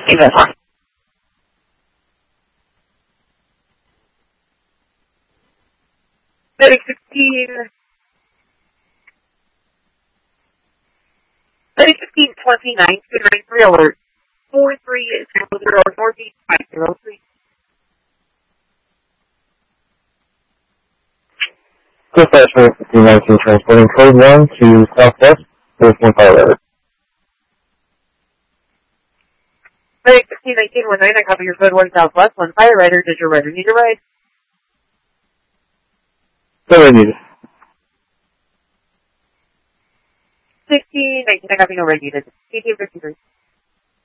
Yes. Medic 16. Medic 1629, 293 alert. 4300 Northeast 503. Dispatch Medic 1519 transporting code 1 to Southwest, 415 Firefighter. Medic 161919, I copy your code 1 Southwest, 1 Firefighter. Does your rider need a ride? No needed. 1619, I copy no ride needed. CT 53.